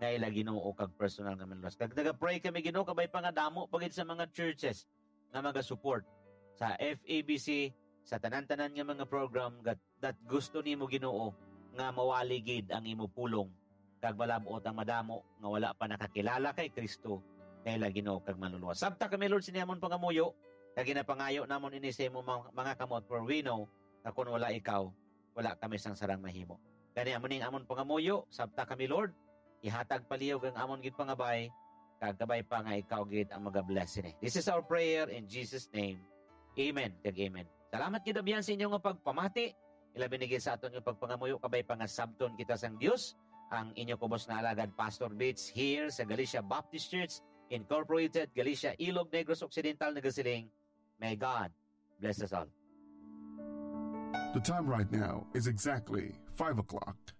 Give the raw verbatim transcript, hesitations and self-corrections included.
nga ila Ginoo kag personal nga manluwas. Kag naga-pray kami Ginoo kabay pa nga damo pagid sa mga churches nga maga-support sa F A B C, sa tanan-tanan nga mga program that, that gusto nimo Ginoo nga mawali gid ang imo pulong kag malabot ang madamo nga wala pa nakakilala kay Kristo nga ila Ginoo kag manluluwas. Sabta kami Lord sinamon pangamuyo kag ginapangayo namon ini sa imo mga kamot, for we know na kung wala ikaw wala kami sang sarang mahimo. Gani amon ning amon pangamuyo, sabta kami Lord, ihatag palihog ang amon gid pangabay, kag gabay pa nga ikaw gid ang maga-bless ini. This is our prayer in Jesus name. Amen. Kag amen. Salamat gid abyan sa inyo nga pagpamati. Ilabi ni gid sa aton nga pagpangamuyo kabay pa nga sabton kita sang Dios. Ang inyo kubos na alagad Pastor Bates here sa Galicia Baptist Church Incorporated, Galicia, Ilog Negros Occidental, Nagasiling. May God bless us all. The time right now is exactly five o'clock.